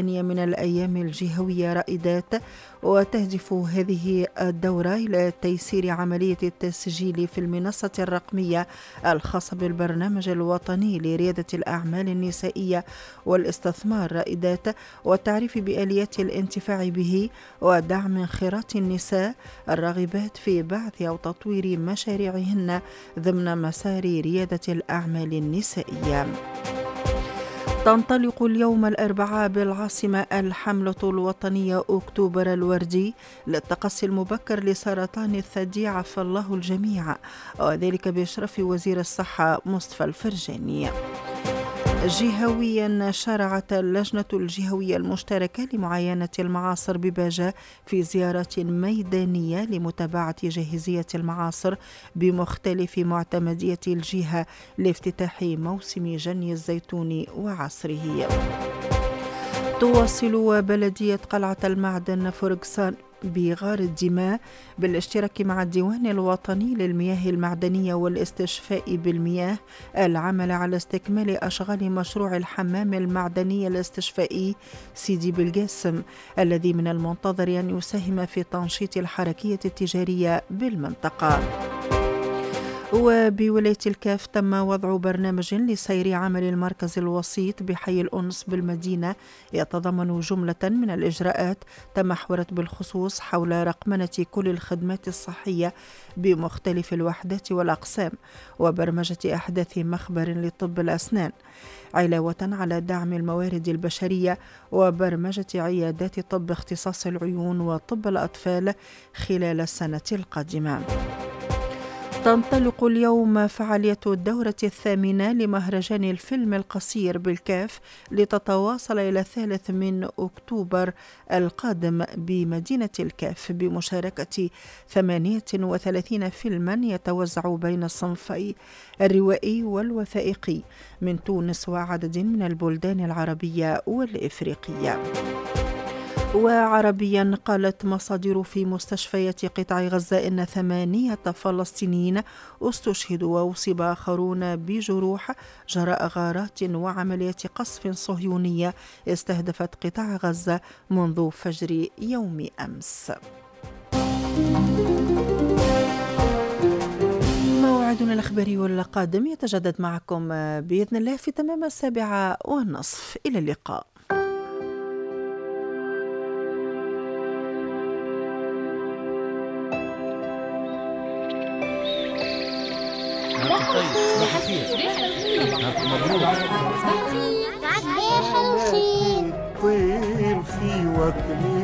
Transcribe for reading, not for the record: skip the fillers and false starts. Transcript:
الثانية من الأيام الجهوية رائدات، وتهدف هذه الدورة إلى تيسير عملية التسجيل في المنصة الرقمية الخاصة بالبرنامج الوطني لريادة الأعمال النسائية والاستثمار رائدات، والتعريف بآليات الانتفاع به ودعم انخراط النساء الراغبات في بعث أو تطوير مشاريعهن ضمن مسار ريادة الأعمال النسائية. تنطلق اليوم الأربعاء بالعاصمة الحملة الوطنية أكتوبر الوردي للتقصي المبكر لسرطان الثدي، عفى الله الجميع، وذلك بإشراف وزير الصحة مصطفى الفرجاني. جهويا شرعت اللجنة الجهوية المشتركة لمعاينة المعاصر بباجة في زيارة ميدانية لمتابعة جاهزية المعاصر بمختلف معتمدية الجهة لافتتاح موسم جني الزيتون وعصره. تواصل بلدية قلعة المعدن فرقسان بغار الدماء بالاشتراك مع الديوان الوطني للمياه المعدنية والاستشفاء بالمياه العمل على استكمال أشغال مشروع الحمام المعدني الاستشفائي سيدي بالقاسم، الذي من المنتظر أن يساهم في تنشيط الحركية التجارية بالمنطقة. وبولاية الكاف تم وضع برنامج لسير عمل المركز الوسيط بحي الأنس بالمدينة، يتضمن جملة من الإجراءات تمحورت بالخصوص حول رقمنة كل الخدمات الصحية بمختلف الوحدات والأقسام، وبرمجة أحداث مخبر لطب الأسنان، علاوة على دعم الموارد البشرية وبرمجة عيادات طب اختصاص العيون وطب الأطفال خلال السنة القادمة. تنطلق اليوم فعالية الدورة الثامنة لمهرجان الفيلم القصير بالكاف لتتواصل إلى 3 من أكتوبر القادم بمدينة الكاف بمشاركة 38 فيلما يتوزع بين الصنفي الروائي والوثائقي من تونس وعدد من البلدان العربية والإفريقية. وعربيا قالت مصادر في مستشفيات قطاع غزة إن 8 فلسطينيين استشهدوا وأصيب آخرون بجروح جراء غارات وعمليات قصف صهيونية استهدفت قطاع غزة منذ فجر يوم أمس. موعدنا الإخباري القادم يتجدد معكم بإذن الله في تمام 7:30. إلى اللقاء. صباح الخير. مبروك. صباح الخير. طير في وكلي